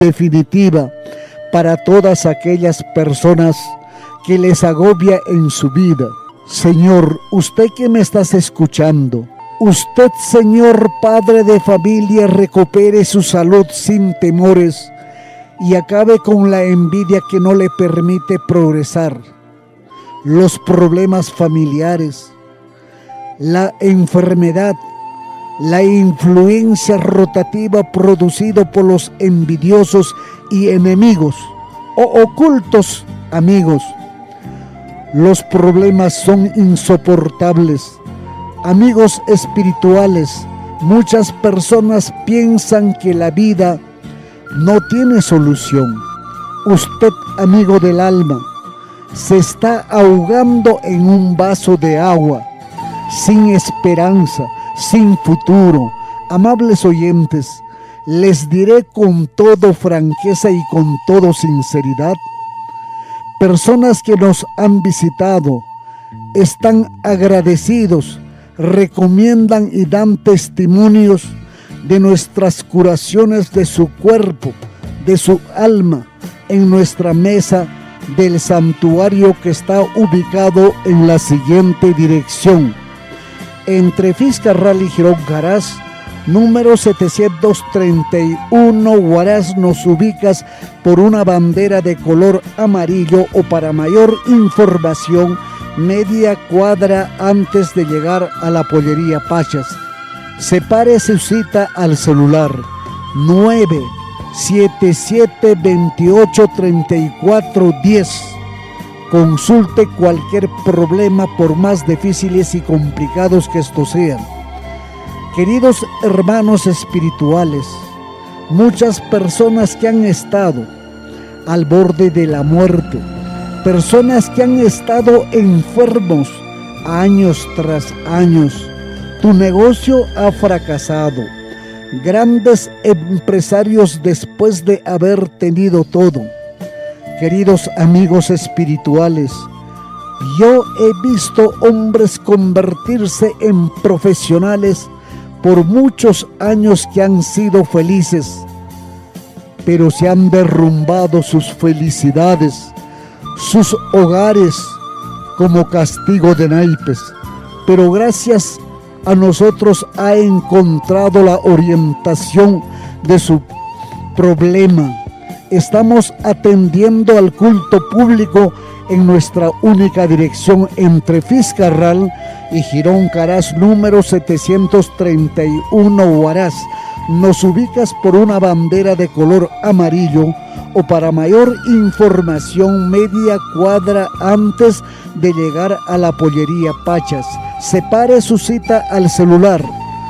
definitiva para todas aquellas personas que les agobia en su vida. Señor, usted que me estás escuchando, usted, Señor Padre de familia, recupere su salud sin temores y acabe con la envidia que no le permite progresar, los problemas familiares, la enfermedad, la influencia rotativa producida por los envidiosos y enemigos o ocultos amigos. Los problemas son insoportables. Amigos espirituales, muchas personas piensan que la vida no tiene solución. Usted, amigo del alma, se está ahogando en un vaso de agua, sin esperanza, sin futuro. Amables oyentes, les diré con toda franqueza y con toda sinceridad, personas que nos han visitado, están agradecidos, recomiendan y dan testimonios de nuestras curaciones de su cuerpo, de su alma, en nuestra mesa del santuario que está ubicado en la siguiente dirección: entre Fitzcarrald y Girón Huaraz, número 731 Huaraz. Nos ubicas por una bandera de color amarillo, o para mayor información, media cuadra antes de llegar a la pollería Pachas. Separe su cita al celular 977-28-34-10. Consulte cualquier problema, por más difíciles y complicados que estos sean. Queridos hermanos espirituales, muchas personas que han estado al borde de la muerte, personas que han estado enfermos años tras años, tu negocio ha fracasado. Grandes empresarios después de haber tenido todo. Queridos amigos espirituales, yo he visto hombres convertirse en profesionales por muchos años que han sido felices, pero se han derrumbado sus felicidades, sus hogares, como castigo de naipes. Pero gracias a nosotros ha encontrado la orientación de su problema. Estamos atendiendo al culto público en nuestra única dirección entre Fitzcarrald y Girón Huaraz, número 731 Huaraz. Nos ubicas por una bandera de color amarillo, o para mayor información, media cuadra antes de llegar a la pollería Pachas. Separe su cita al celular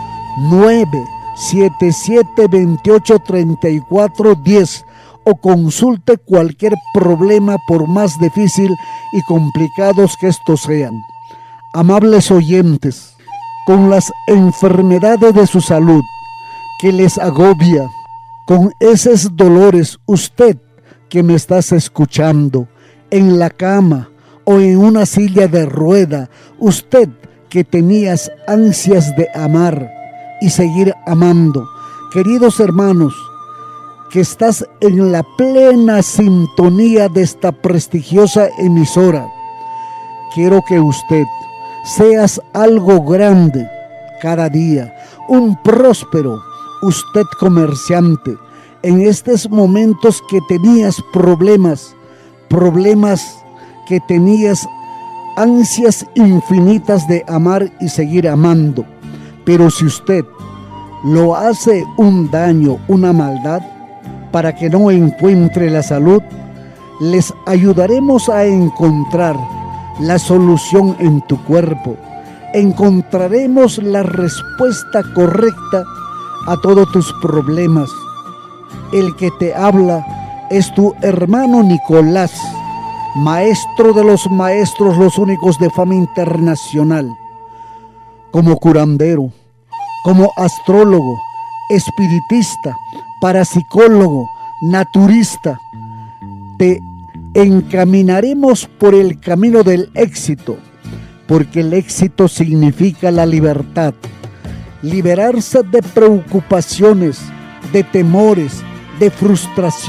977-28-34-10 o consulte cualquier problema, por más difícil y complicados que estos sean. Amables oyentes, con las enfermedades de su salud que les agobia, con esos dolores, usted que me estás escuchando, en la cama o en una silla de rueda, usted que tenías ansias de amar y seguir amando, queridos hermanos, que estás en la plena sintonía de esta prestigiosa emisora, quiero que usted seas algo grande cada día, un próspero, usted comerciante, en estos momentos que tenías problemas que tenías ansias infinitas de amar y seguir amando, pero si usted lo hace un daño, una maldad, para que no encuentre la salud, les ayudaremos a encontrar la solución en tu cuerpo. Encontraremos la respuesta correcta a todos tus problemas. El que te habla es tu hermano Nicolás, maestro de los maestros, los únicos de fama internacional, como curandero, como astrólogo, espiritista, parapsicólogo, naturista. Te encaminaremos por el camino del éxito, porque el éxito significa la libertad. Liberarse de preocupaciones, de temores, de frustración.